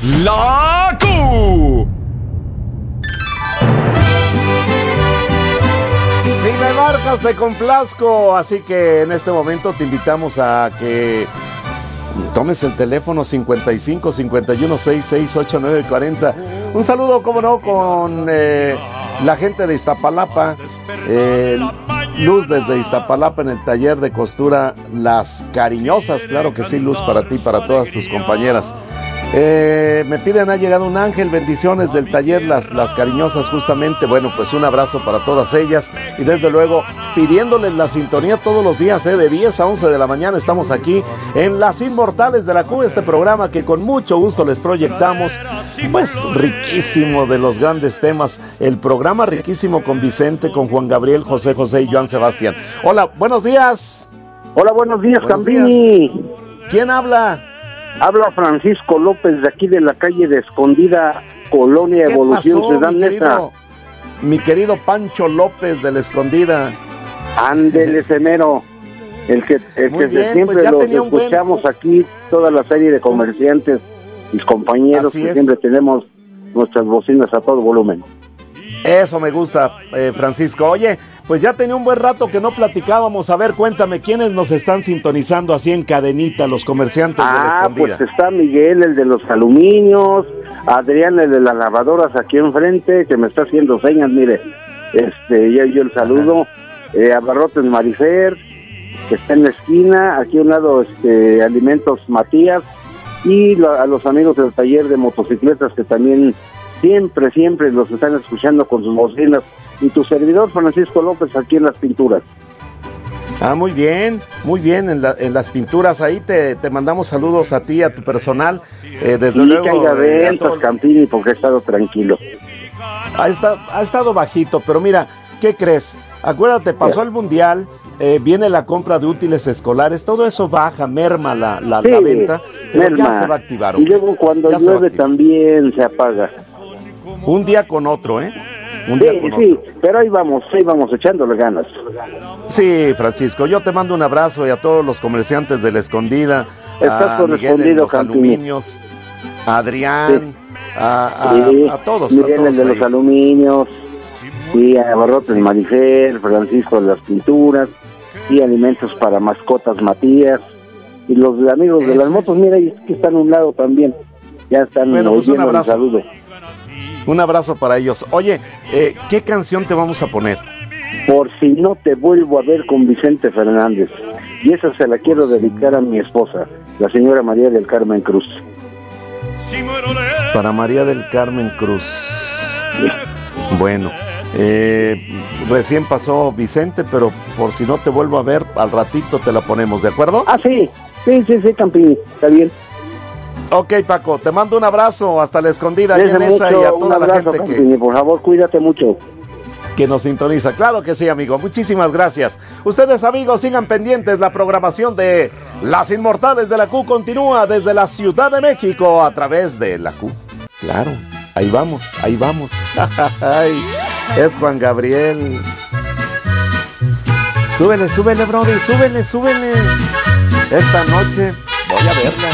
La Q. Si me marcas te complazco, así que en este momento te invitamos a que tomes el teléfono 55 51 66 89 40. Un saludo, como no, con la gente de Iztapalapa. Luz desde Iztapalapa en el taller de costura Las Cariñosas. Claro que sí, Luz, para ti, para todas tus compañeras. Me piden, ha llegado un ángel, bendiciones del taller Las Cariñosas, justamente. Bueno, pues un abrazo para todas ellas y desde luego pidiéndoles la sintonía todos los días, de 10 a 11 de la mañana estamos aquí en Las Inmortales de la Q, este programa que con mucho gusto les proyectamos, pues riquísimo de los grandes temas, el programa riquísimo con Vicente, con Juan Gabriel, José José y Joan Sebastián. Hola, buenos días. Hola, buenos días, Campini. ¿Quién habla? Habla Francisco López de aquí de la calle de Escondida, Colonia Evolución Ciudad Neza. Mi querido Pancho López de la Escondida. Ándele, semero. El que bien, siempre pues los escuchamos aquí, toda la serie de comerciantes, mis compañeros, que siempre tenemos nuestras bocinas a todo volumen. Eso me gusta, Francisco. Oye, pues ya tenía un buen rato que no platicábamos. A ver, cuéntame, ¿quiénes nos están sintonizando así en cadenita, los comerciantes de la Escondida? Pues está Miguel, el de los aluminios, Adrián, el de las lavadoras aquí enfrente, que me está haciendo señas, mire. Yo el saludo. Abarrotes Marifer, que está en la esquina, aquí a un lado, Alimentos Matías, y a los amigos del taller de motocicletas que también siempre los están escuchando con sus bocinas, y tu servidor Francisco López aquí en las pinturas. Muy bien, en las pinturas ahí te mandamos saludos a ti, a tu personal, desde luego. Que haya ventas, Campini, porque ha estado tranquilo. Ha estado bajito, pero mira, ¿qué crees? Acuérdate, pasó el Mundial, viene la compra de útiles escolares, todo eso baja, merma la venta, pero ya se va a activar. Y luego cuando llueve también se apaga. Un día con otro, Sí, pero ahí vamos echándole ganas. Sí, Francisco, yo te mando un abrazo y a todos los comerciantes de la Escondida, a Miguel de los aluminios, a Adrián, a todos. Miguel, el de los aluminios, y a Barrotes Marifer, Francisco de las pinturas, y Alimentos para Mascotas Matías, y los amigos de las motos, mira, que están a un lado también, ya están oyendo el saludo. Un abrazo para ellos. Oye, ¿qué canción te vamos a poner? Por si no te vuelvo a ver, con Vicente Fernández. Y esa se la quiero dedicar a mi esposa, la señora María del Carmen Cruz. Para María del Carmen Cruz. Sí. Bueno, recién pasó Vicente, pero por si no te vuelvo a ver, al ratito te la ponemos, ¿de acuerdo? Sí, Campini, está bien. Ok, Paco, te mando un abrazo hasta la Escondida y en esa y a toda la gente Campini, por favor, cuídate mucho. Que nos sintoniza. Claro que sí, amigo. Muchísimas gracias. Ustedes, amigos, sigan pendientes. La programación de Las Inmortales de la Q continúa desde la Ciudad de México a través de la Q. Claro, ahí vamos. Es Juan Gabriel. Súbele, brody, súbele. Esta noche voy a verla.